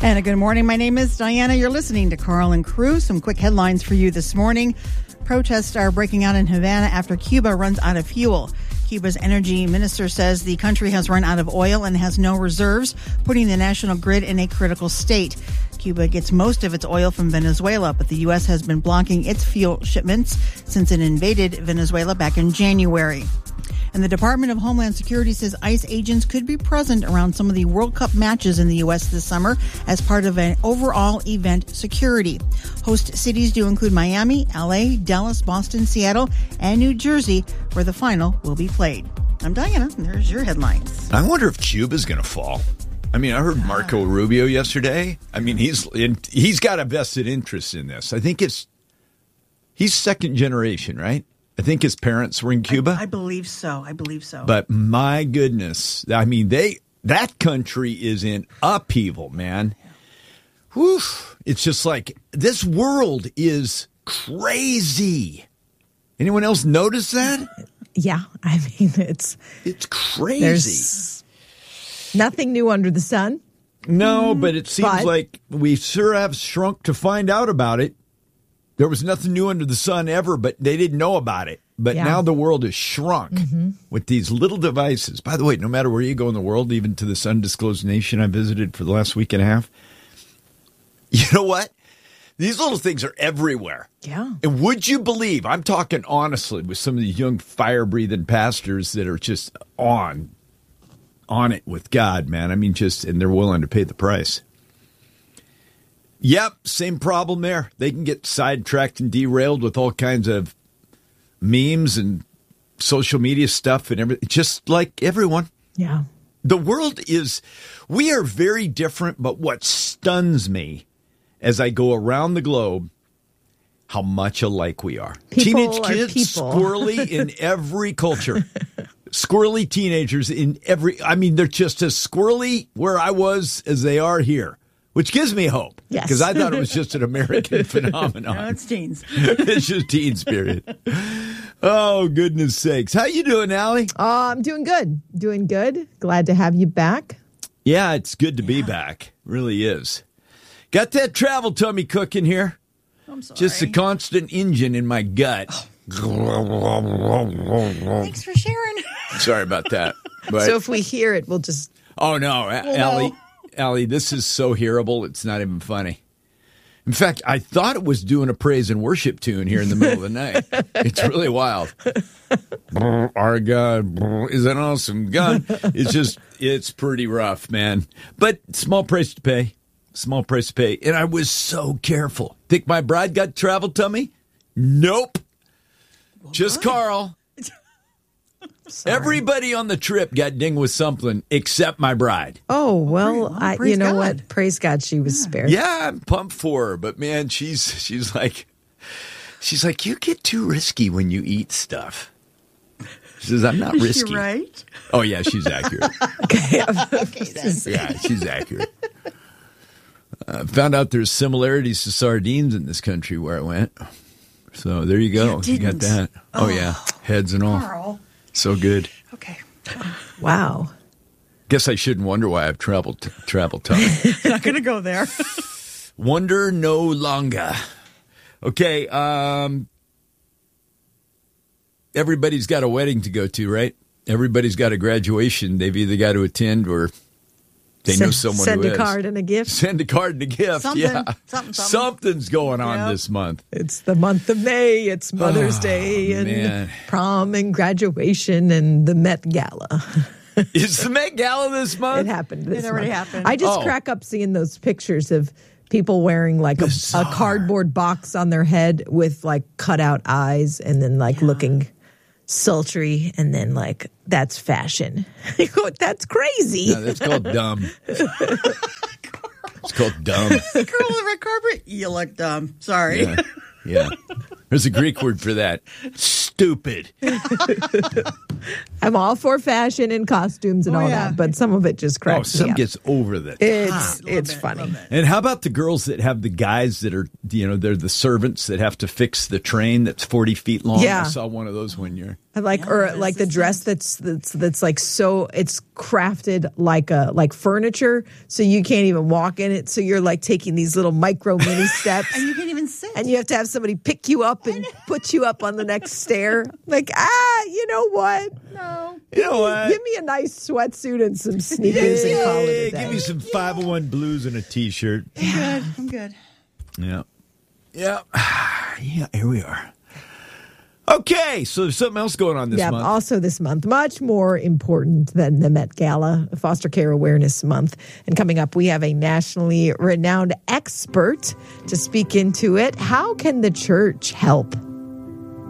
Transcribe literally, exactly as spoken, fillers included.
And a good morning. My name is Diana. You're listening to Carl and Crew. Some quick headlines for you this morning. Protests are breaking out in Havana after Cuba runs out of fuel. Cuba's energy minister says the country has run out of oil and has no reserves, putting the national grid in a critical state. Cuba gets most of its oil from Venezuela, but the U S has been blocking its fuel shipments since it invaded Venezuela back in January. And the Department of Homeland Security says ICE agents could be present around some of the World Cup matches in the U S this summer as part of an overall event security. Host cities do include Miami, L A, Dallas, Boston, Seattle, and New Jersey, where the final will be played. I'm Diana, and there's your headlines. I wonder if Cuba's going to fall. I mean, I heard Marco Rubio yesterday. I mean, he's in, he's got a vested interest in this. I think it's he's second generation, right? I think his parents were in Cuba. I, I believe so. I believe so. But my goodness, I mean, they that country is in upheaval, man. Whew. It's just like this world is crazy. Anyone else notice that? Yeah, I mean, it's it's crazy. There's nothing new under the sun. No, but it seems but, like we sure have shrunk to find out about it. There was nothing new under the sun ever, but they didn't know about it. But yeah. now the world is shrunk mm-hmm. with these little devices. By the way, no matter where you go in the world, even to this undisclosed nation I visited for the last week and a half, you know what? These little things are everywhere. Yeah. And would you believe, I'm talking honestly with some of these young fire-breathing pastors that are just on, on it with God, man. I mean, just, and they're willing to pay the price. Yep, same problem there. They can get sidetracked and derailed with all kinds of memes and social media stuff and everything, just like everyone. Yeah. The world is, we are very different, but what stuns me as I go around the globe, how much alike we are. People Teenage are kids, people. squirrely in every culture. Squirrely teenagers in every, I mean, they're just as squirrely where I was as they are here. Which gives me hope. Yes. Because I thought it was just an American phenomenon. No, it's teens. It's just teen spirit. Oh, goodness sakes. How you doing, Allie? Uh, I'm doing good. Doing good. Glad to have you back. Yeah, it's good to yeah. be back. Really is. Got that travel tummy cooking here. I'm sorry. Just a constant engine in my gut. Oh. Thanks for sharing. Sorry about that. But, so if we hear it, we'll just... Oh, no, well, Allie. No. Allie, this is so hearable, it's not even funny. In fact, I thought it was doing a praise and worship tune here in the middle of the night. It's really wild. Our God is an awesome God. It's just, it's pretty rough, man. But small price to pay. Small price to pay. And I was so careful. Think my bride got travel tummy? Nope. What? Just Carl. Sorry. Everybody on the trip got dinged with something except my bride. Oh, well, oh, I, you know God. what? Praise God she was yeah. spared. Yeah, I'm pumped for her. But, man, she's she's like, she's like, you get too risky when you eat stuff. She says, I'm not Is risky. She right? Oh, yeah, she's accurate. okay. okay then. Yeah, she's accurate. Uh, found out there's similarities to sardines in this country where I went. So there you go. You, you got that. Oh, oh, yeah, heads and all. Carl. So good. Okay. Wow. Guess I shouldn't wonder why I've traveled t- traveled tummy. Not going to go there. Wonder no longer. Okay. Um, everybody's got a wedding to go to, right? Everybody's got a graduation they've either got to attend or they send, know someone send who a is. card and a gift. Send a card and a gift. Something, yeah. something, something. Something's going on yep. this month. It's the month of May. It's Mother's oh, Day and man. prom and graduation and the Met Gala. Is the Met Gala this month? It happened this It already month. happened. I just Oh. crack up seeing those pictures of people wearing like a, a cardboard box on their head with like cutout eyes and then like Yeah. looking sultry and then like that's fashion. That's crazy. No, that's called dumb. It's called dumb. Girl on the red carpet? You look dumb. Sorry. Yeah. yeah. There's a Greek word for that. stupid. I'm all for fashion and costumes and Oh, all yeah. that, but some of it just Oh, cracks some me up. gets over the top. It's Love it's it, funny. love it. And how about the girls that have the guys that are, you know, they're the servants that have to fix the train that's forty feet long? Yeah. I saw one of those one year. I like, Yeah, or like the dress that's that's that's like so it's crafted like a like furniture, so you can't even walk in it. So you're like taking these little micro mini steps, And you can't even sit. and you have to have somebody pick you up and put you up on the next stair. Like, ah, you know what? no. You know what? Give me a nice sweatsuit and some sneakers and call it a Yeah, day. give me some five oh one blues and a T-shirt. I'm good. I'm good. Yeah. Yeah. Yeah, here we are. Okay, so there's something else going on this yeah, month. also this month, much more important than the Met Gala, Foster Care Awareness Month. And coming up, we have a nationally renowned expert to speak into it. How can the church help?